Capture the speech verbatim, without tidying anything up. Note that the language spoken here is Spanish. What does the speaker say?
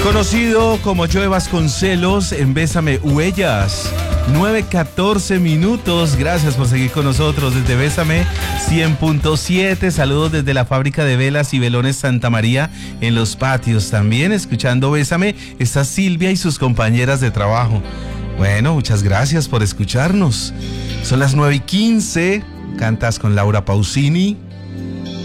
Conocido como Joe Vasconcelos en Bésame Huellas. nueve catorce minutos. Gracias por seguir con nosotros desde Bésame cien punto siete. Saludos desde la fábrica de velas y velones Santa María en Los Patios. También escuchando Bésame está Silvia y sus compañeras de trabajo. Bueno, muchas gracias por escucharnos. Son las nueve y quince. Cantas con Laura Pausini.